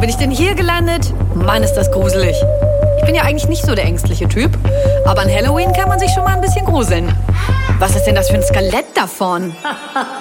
bin ich denn hier gelandet? Mann, ist das gruselig. Ich bin ja eigentlich nicht so der ängstliche Typ, aber an Halloween kann man sich schon mal ein bisschen gruseln. Was ist denn das für ein Skelett davon?